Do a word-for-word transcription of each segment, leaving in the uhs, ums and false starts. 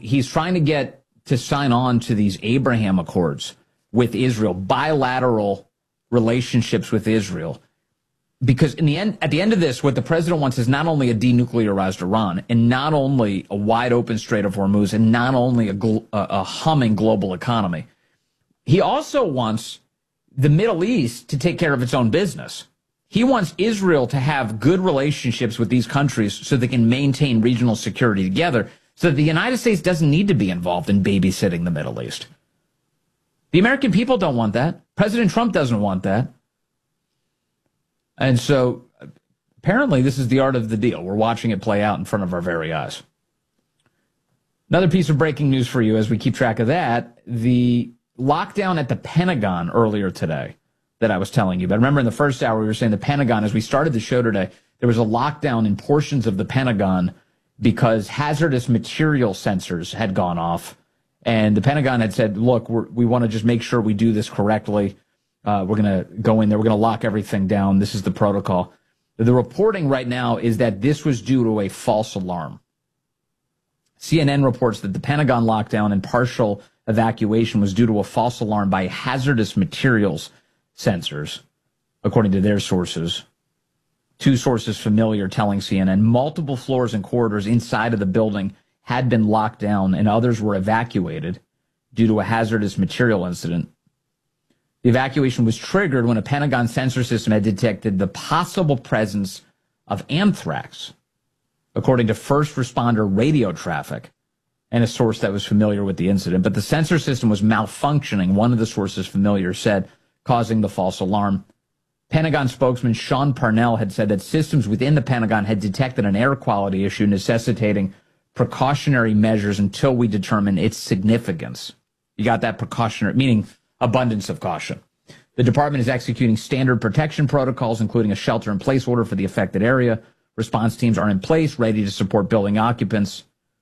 he's trying to get to sign on to these Abraham Accords with Israel, bilateral relationships with Israel. Because in the end, at the end of this, what the president wants is not only a denuclearized Iran, and not only a wide open Strait of Hormuz, and not only a, gl- a, a humming global economy. He also wants the Middle East to take care of its own business. He wants Israel to have good relationships with these countries so they can maintain regional security together, so that the United States doesn't need to be involved in babysitting the Middle East. The American people don't want that. President Trump doesn't want that. And so apparently this is the art of the deal. We're watching it play out in front of our very eyes. Another piece of breaking news for you as we keep track of that, the lockdown at the Pentagon earlier today that I was telling you about. Remember in the first hour we were saying the Pentagon, as we started the show today, there was a lockdown in portions of the Pentagon because hazardous material sensors had gone off. And the Pentagon had said, look, we're, we want to just make sure we do this correctly. Uh, we're going to go in there. We're going to lock everything down. This is the protocol. The reporting right now is that this was due to a false alarm. C N N reports that the Pentagon lockdown and partial evacuation was due to a false alarm by hazardous materials sensors, according to their sources. Two sources familiar telling C N N multiple floors and corridors inside of the building had been locked down and others were evacuated due to a hazardous material incident. The evacuation was triggered when a Pentagon sensor system had detected the possible presence of anthrax, according to first responder radio traffic and a source that was familiar with the incident. But the sensor system was malfunctioning, one of the sources familiar said, causing the false alarm. Pentagon spokesman Sean Parnell had said that systems within the Pentagon had detected an air quality issue necessitating precautionary measures until we determine its significance. You got that? Precautionary, meaning abundance of caution. The department is executing standard protection protocols, including a shelter-in-place order for the affected area. Response teams are in place, ready to support building occupants.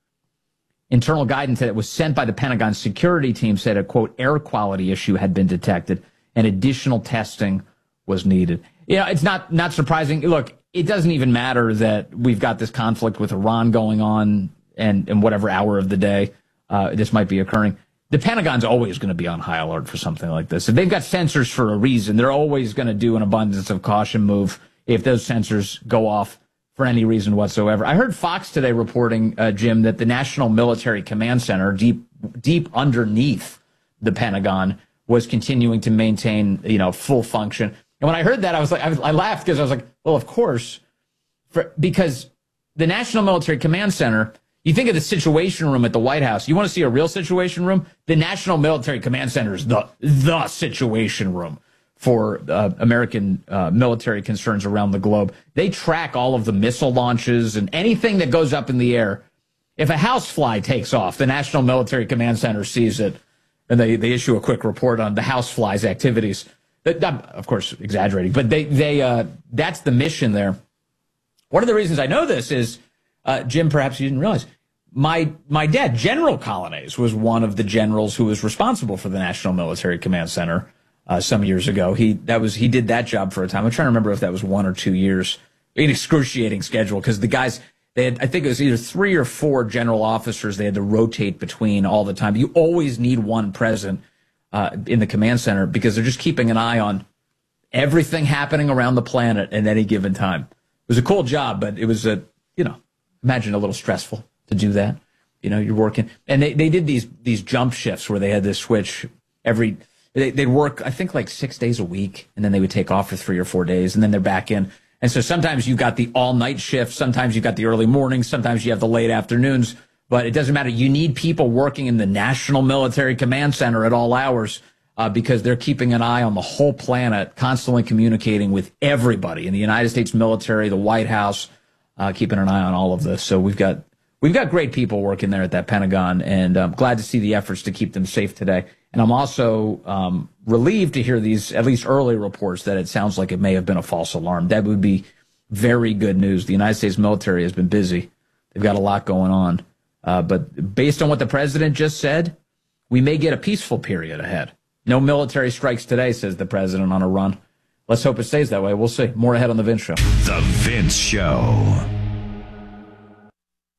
Internal guidance that was sent by the Pentagon security team said a, quote, air quality issue had been detected and additional testing was needed. You know, it's not, not surprising. Look, it doesn't even matter that we've got this conflict with Iran going on and in whatever hour of the day uh, this might be occurring. The Pentagon's always going to be on high alert for something like this. If they've got sensors for a reason, they're always going to do an abundance of caution move if those sensors go off for any reason whatsoever. I heard Fox today reporting, uh, Jim, that the National Military Command Center, deep deep underneath the Pentagon, was continuing to maintain, you know, full function. And when I heard that, I was like, I, was, I laughed because I was like, well, of course, for, because the National Military Command Center, you think of the Situation Room at the White House. You want to see a real Situation Room? The National Military Command Center is the, the Situation Room for uh, American uh, military concerns around the globe. They track all of the missile launches and anything that goes up in the air. If a housefly takes off, the National Military Command Center sees it, and they, they issue a quick report on the housefly's activities. I'm, of course, exaggerating, but they they uh, that's the mission there. One of the reasons I know this is, uh, Jim, perhaps you didn't realize, my my dad, General Colonnese, was one of the generals who was responsible for the National Military Command Center uh, some years ago. He that was he did that job for a time. I'm trying to remember if that was one or two years. An excruciating schedule because the guys, they had, I think it was either three or four general officers they had to rotate between all the time. You always need one present uh, in the command center because they're just keeping an eye on everything happening around the planet at any given time. It was a cool job, but it was a, you know, imagine a little stressful to do that. You know, you're working. And they, they did these these jump shifts where they had this switch every, they, they'd work, I think, like six days a week, and then they would take off for three or four days, and then they're back in. And so sometimes you've got the all-night shift, sometimes you've got the early mornings, sometimes you have the late afternoons, but it doesn't matter. You need people working in the National Military Command Center at all hours uh, because they're keeping an eye on the whole planet, constantly communicating with everybody in the United States military, the White House, uh, keeping an eye on all of this. So we've got we've got great people working there at that Pentagon, and I'm glad to see the efforts to keep them safe today. And I'm also um, relieved to hear these, at least early reports, that it sounds like it may have been a false alarm. That would be very good news. The United States military has been busy. They've got a lot going on. Uh, but based on what the president just said, we may get a peaceful period ahead. No military strikes today, says the president on a run. Let's hope it stays that way. We'll see. More ahead on The Vince Show. The Vince Show.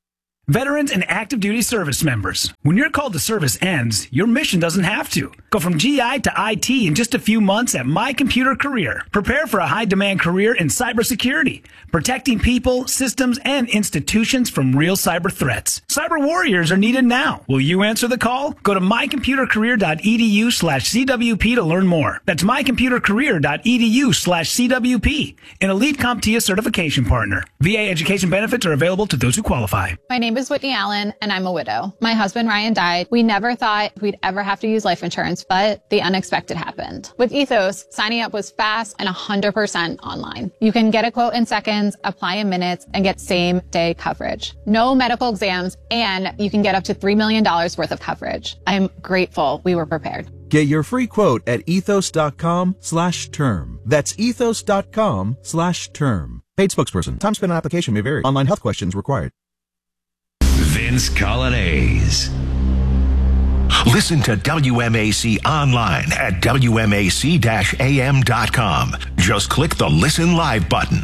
Veterans and active duty service members. When your call to service ends, your mission doesn't have to. Go from G I to I T in just a few months at My Computer Career. Prepare for a high-demand career in cybersecurity, protecting people, systems, and institutions from real cyber threats. Cyber warriors are needed now. Will you answer the call? Go to mycomputercareer.edu slash CWP to learn more. That's mycomputercareer.edu slash CWP. An elite CompTIA certification partner. V A education benefits are available to those who qualify. My name is Whitney Allen, and I'm a widow. My husband, Ryan, died. We never thought we'd ever have to use life insurance, but the unexpected happened. With Ethos, signing up was fast and one hundred percent online. You can get a quote in seconds, apply in minutes, and get same-day coverage. No medical exams, and you can get up to three million dollars worth of coverage. I'm grateful we were prepared. Get your free quote at ethos.com slash term. That's ethos.com slash term. Paid spokesperson. Time spent on application may vary. Online health questions required. Vince Colonnese. Listen to W M A C online at W M A C A M dot com. Just click the Listen Live button.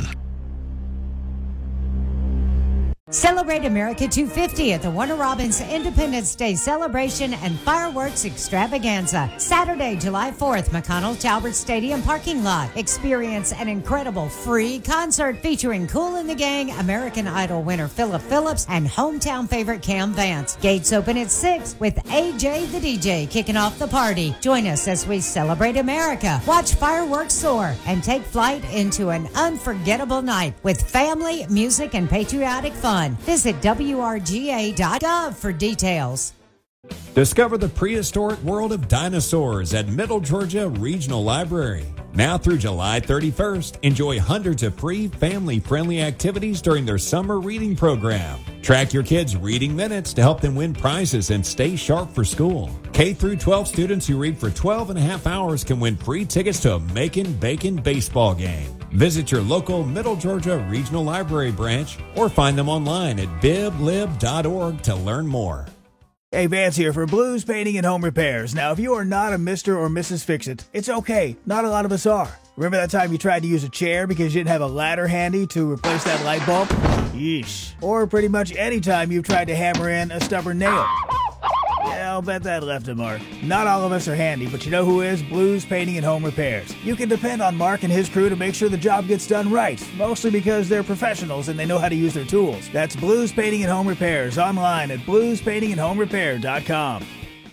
Celebrate America two fifty at the Warner Robins Independence Day Celebration and Fireworks Extravaganza. Saturday, July fourth, McConnell Talbert Stadium parking lot. Experience an incredible free concert featuring Kool and the Gang, American Idol winner Philip Phillips, and hometown favorite Cam Vance. Gates open at six with A J the D J kicking off the party. Join us as we celebrate America, watch fireworks soar, and take flight into an unforgettable night with family, music, and patriotic fun. Visit W R G A dot gov for details. Discover the prehistoric world of dinosaurs at Middle Georgia Regional Library. Now through July thirty-first, enjoy hundreds of free family-friendly activities during their summer reading program. Track your kids' reading minutes to help them win prizes and stay sharp for school. K through twelve students who read for twelve and a half hours can win free tickets to a Macon Bacon baseball game. Visit your local Middle Georgia Regional Library branch or find them online at bib lib dot org to learn more. Hey, Vance here for Blues Painting and Home Repairs. Now, if you are not a Mister or Missus Fix-It, it's okay. Not a lot of us are. Remember that time you tried to use a chair because you didn't have a ladder handy to replace that light bulb? Yeesh. Or pretty much any time you've tried to hammer in a stubborn nail. Yeah, I'll bet that left a mark. Not all of us are handy, but you know who is? Blues Painting and Home Repairs. You can depend on Mark and his crew to make sure the job gets done right, mostly because they're professionals and they know how to use their tools. That's Blues Painting and Home Repairs online at blues painting and home repair dot com.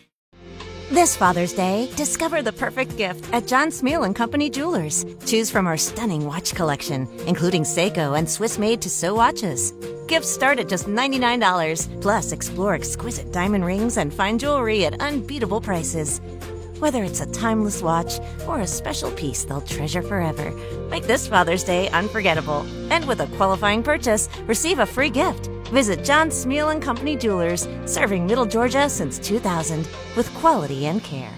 This Father's Day, discover the perfect gift at John Smeal and Company Jewelers. Choose from our stunning watch collection, including Seiko and Swiss-made Tissot watches. Gifts start at just ninety-nine dollars. Plus, explore exquisite diamond rings and fine jewelry at unbeatable prices. Whether it's a timeless watch or a special piece they'll treasure forever, make this Father's Day unforgettable. And with a qualifying purchase, receive a free gift. Visit John Smeal and Company Jewelers, serving Middle Georgia since two thousand with quality and care.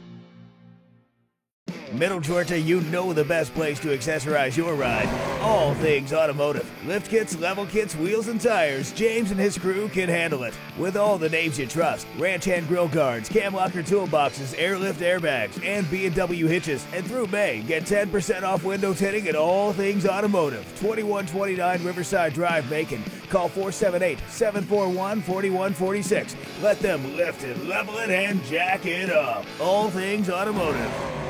Middle Georgia, you know the best place to accessorize your ride. All things automotive. Lift kits, level kits, wheels, and tires. James and his crew can handle it. With all the names you trust. Ranch hand grill guards, cam locker toolboxes, airlift airbags, and B and W hitches. And through May, get ten percent off window tinting at all things automotive. twenty-one twenty-nine Riverside Drive, Macon. Call four seven eight, seven four one, four one four six. Let them lift it, level it, and jack it up. All things automotive.